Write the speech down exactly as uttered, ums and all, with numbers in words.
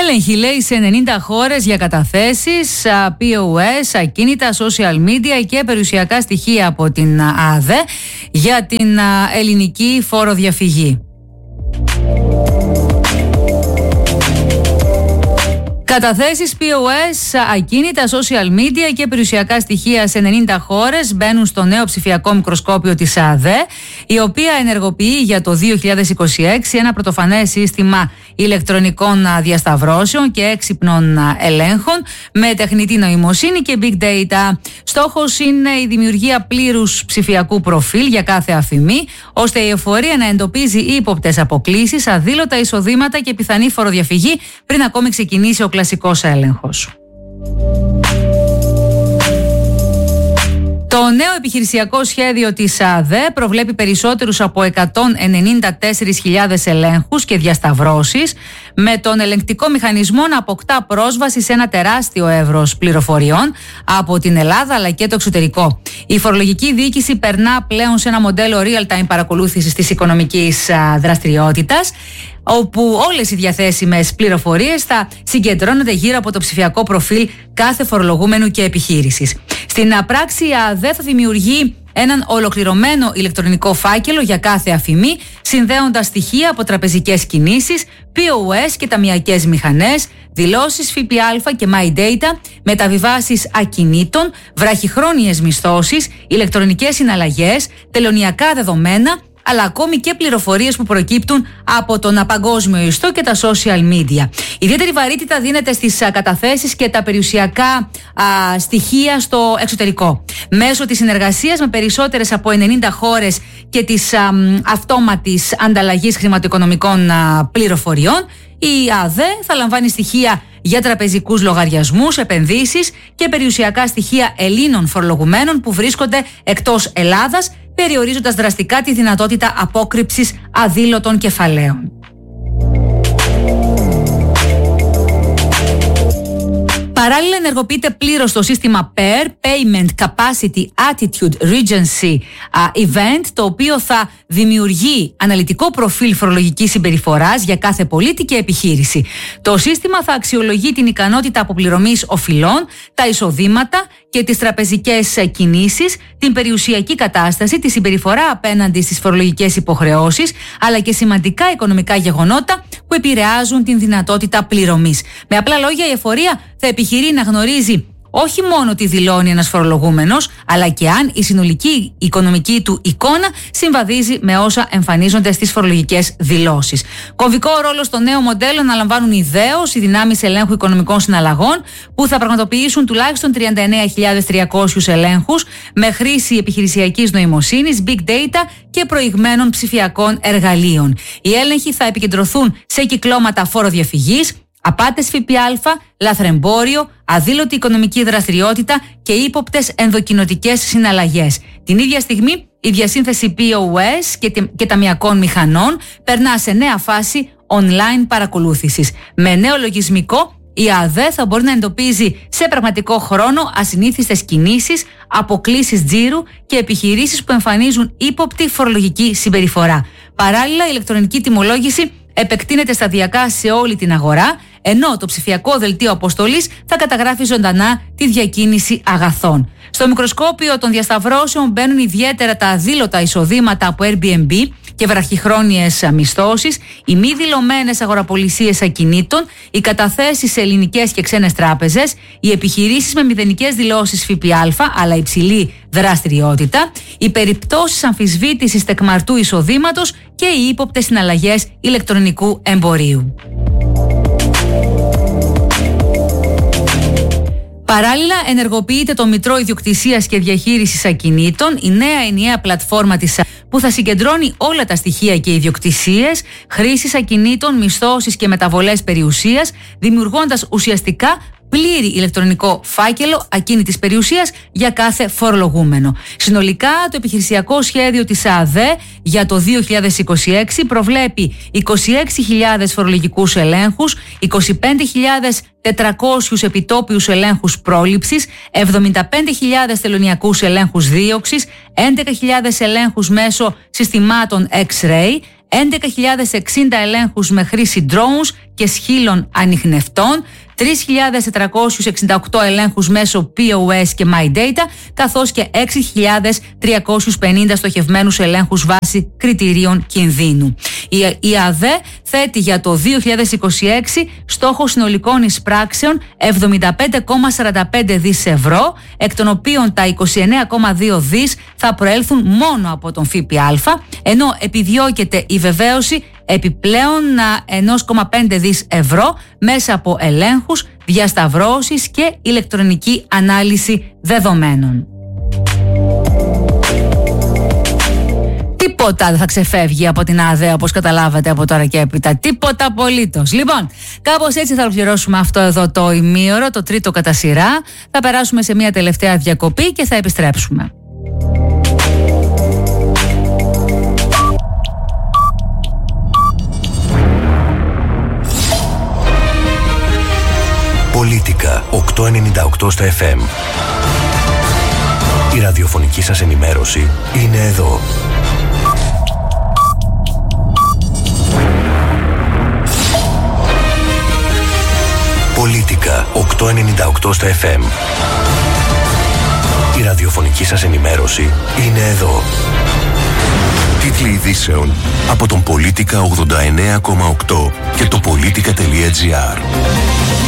Έλεγχοι, λέει, σε ενενήντα χώρες για καταθέσεις, πι ο ες, ακίνητα, social media και περιουσιακά στοιχεία από την ΑΔΕ για την ελληνική φοροδιαφυγή. Καταθέσεις πι ο ες, ακίνητα, social media και περιουσιακά στοιχεία σε ενενήντα χώρες μπαίνουν στο νέο ψηφιακό μικροσκόπιο της ΑΔΕ, η οποία ενεργοποιεί για το δύο χιλιάδες είκοσι έξι ένα πρωτοφανές σύστημα ηλεκτρονικών διασταυρώσεων και έξυπνων ελέγχων με τεχνητή νοημοσύνη και big data. Στόχος είναι η δημιουργία πλήρους ψηφιακού προφίλ για κάθε αφημί, ώστε η εφορία να εντοπίζει ύποπτες αποκλίσεις, αδήλωτα εισοδήματα και πιθανή φοροδιαφυγή πριν ακόμη ξεκινήσει ο κλασικός έλεγχος. Το νέο επιχειρησιακό σχέδιο της ΑΔΕ προβλέπει περισσότερους από εκατόν ενενήντα τέσσερις χιλιάδες ελέγχους και διασταυρώσεις, με τον ελεγκτικό μηχανισμό να αποκτά πρόσβαση σε ένα τεράστιο εύρος πληροφοριών από την Ελλάδα αλλά και το εξωτερικό. Η φορολογική διοίκηση περνά πλέον σε ένα μοντέλο real-time παρακολούθησης της οικονομικής δραστηριότητας, όπου όλες οι διαθέσιμες πληροφορίες θα συγκεντρώνονται γύρω από το ψηφιακό προφίλ κάθε φορολογούμενου και επιχείρησης. Στην πράξη, η ΑΔΕ θα δημιουργεί έναν ολοκληρωμένο ηλεκτρονικό φάκελο για κάθε αφημί, συνδέοντας στοιχεία από τραπεζικές κινήσεις, πι ο ες και ταμειακές μηχανές, δηλώσεις ΦΠΑ και My Data, μεταβιβάσεις ακινήτων, βραχυχρόνιες μισθώσεις, ηλεκτρονικές συναλλαγές, τελωνειακά δεδομένα, αλλά ακόμη και πληροφορίες που προκύπτουν από τον παγκόσμιο ιστό και τα social media. Ιδιαίτερη βαρύτητα δίνεται στις καταθέσεις και τα περιουσιακά α, στοιχεία στο εξωτερικό. Μέσω της συνεργασίας με περισσότερες από ενενήντα χώρες και της α, αυτόματης ανταλλαγής χρηματοοικονομικών α, πληροφοριών, η ΑΔΕ θα λαμβάνει στοιχεία για τραπεζικούς λογαριασμούς, επενδύσεις και περιουσιακά στοιχεία Ελλήνων φορολογουμένων που βρίσκονται εκτός Ελλάδας, περιορίζοντας δραστικά τη δυνατότητα απόκρυψης αδήλωτων κεφαλαίων. Παράλληλα, ενεργοποιείται πλήρως το σύστημα πι ι αρ, Payment Capacity Attitude Regency Event, το οποίο θα δημιουργεί αναλυτικό προφίλ φορολογικής συμπεριφοράς για κάθε πολίτη και επιχείρηση. Το σύστημα θα αξιολογεί την ικανότητα αποπληρωμής οφειλών, τα εισοδήματα και τις τραπεζικές κινήσεις, την περιουσιακή κατάσταση, τη συμπεριφορά απέναντι στις φορολογικές υποχρεώσεις, αλλά και σημαντικά οικονομικά γεγονότα που επηρεάζουν την δυνατότητα πληρωμής. Με απλά λόγια, η εφορία θα επιχειρεί να γνωρίζει όχι μόνο τι δηλώνει ένας φορολογούμενος, αλλά και αν η συνολική οικονομική του εικόνα συμβαδίζει με όσα εμφανίζονται στις φορολογικές δηλώσεις. Κομβικό ρόλο στο νέο μοντέλο αναλαμβάνουν ιδέως οι δυνάμεις ελέγχου οικονομικών συναλλαγών, που θα πραγματοποιήσουν τουλάχιστον τριάντα εννέα χιλιάδες τριακόσιους ελέγχους με χρήση επιχειρησιακής νοημοσύνης, big data και προηγμένων ψηφιακών εργαλείων. Οι έλεγχοι θα επικεντρωθούν σε κυκλώματα φόροδιαφυγής, απάτες ΦΠΑ, λαθρεμπόριο, αδήλωτη οικονομική δραστηριότητα και ύποπτες ενδοκοινοτικές συναλλαγές. Την ίδια στιγμή, η διασύνθεση πι ο ες και, και ταμειακών μηχανών περνά σε νέα φάση online παρακολούθησης. Με νέο λογισμικό, η ΑΔΕ θα μπορεί να εντοπίζει σε πραγματικό χρόνο ασυνήθιστες κινήσεις, αποκλίσεις τζίρου και επιχειρήσεις που εμφανίζουν ύποπτη φορολογική συμπεριφορά. Παράλληλα, η ηλεκτρονική τιμολόγηση επεκτείνεται σταδιακά σε όλη την αγορά, ενώ το ψηφιακό δελτίο αποστολής θα καταγράφει ζωντανά τη διακίνηση αγαθών. Στο μικροσκόπιο των διασταυρώσεων μπαίνουν ιδιαίτερα τα αδήλωτα εισοδήματα από Airbnb και βραχυχρόνιες μισθώσεις, οι μη δηλωμένες αγοραπολισίες ακινήτων, οι καταθέσεις σε ελληνικές και ξένες τράπεζες, οι επιχειρήσεις με μηδενικές δηλώσεις ΦΠΑ αλλά υψηλή δραστηριότητα, οι περιπτώσεις αμφισβήτησης τεκμαρτού εισοδήματος και οι ύποπτες συναλλαγές ηλεκτρονικού εμπορίου. Παράλληλα, ενεργοποιείται το Μητρό Ιδιοκτησίας και Διαχείρισης Ακινήτων, η νέα ενιαία πλατφόρμα της που θα συγκεντρώνει όλα τα στοιχεία και ιδιοκτησίες, χρήσης ακινήτων, μισθώσεις και μεταβολές περιουσίας, δημιουργώντας ουσιαστικά πλήρη ηλεκτρονικό φάκελο ακίνητης περιουσίας για κάθε φορολογούμενο. Συνολικά, το επιχειρησιακό σχέδιο της ΑΔΕ για το δύο χιλιάδες είκοσι έξι προβλέπει είκοσι έξι χιλιάδες φορολογικούς ελέγχους, είκοσι πέντε χιλιάδες τετρακόσιους επιτόπιους ελέγχους πρόληψης, εβδομήντα πέντε χιλιάδες τελωνειακούς ελέγχους δίωξης, έντεκα χιλιάδες ελέγχους μέσω συστημάτων X-ray, έντεκα χιλιάδες εξήντα ελέγχους με χρήση drones και σχήλων ανιχνευτών, τρεις χιλιάδες τετρακόσιους εξήντα οκτώ ελέγχους μέσω πι ο ες και MyData, καθώς και έξι χιλιάδες τριακόσιους πενήντα στοχευμένους ελέγχους βάσει κριτηρίων κινδύνου. Η ΑΔΕ θέτει για το δύο χιλιάδες είκοσι έξι στόχο συνολικών εισπράξεων εβδομήντα πέντε κόμμα σαράντα πέντε δις ευρώ, εκ των οποίων τα είκοσι εννέα κόμμα δύο δις θα προέλθουν μόνο από τον ΦΠΑ, ενώ επιδιώκεται η βεβαίωση επιπλέον ένα κόμμα πέντε δις ευρώ μέσα από ελέγχους, διασταυρώσεις και ηλεκτρονική ανάλυση δεδομένων. Τίποτα δεν θα ξεφεύγει από την ΑΔΕ, όπως καταλάβατε από τώρα και έπειτα. Τίποτα απολύτως. Λοιπόν, κάπως έτσι θα ολοκληρώσουμε αυτό εδώ το ημίωρο, το τρίτο κατά σειρά. Θα περάσουμε σε μια τελευταία διακοπή και θα επιστρέψουμε. Πολίτικα οκτακόσια ενενήντα οκτώ στα εφ εμ. Η ραδιοφωνική σας ενημέρωση είναι εδώ. Πολίτικα οκτακόσια ενενήντα οκτώ στα εφ εμ. Η ραδιοφωνική σας ενημέρωση είναι εδώ. Τίτλοι ειδήσεων από τον Πολίτικα ογδόντα εννέα κόμμα οκτώ και το πολίτικα τελεία τζι άρ.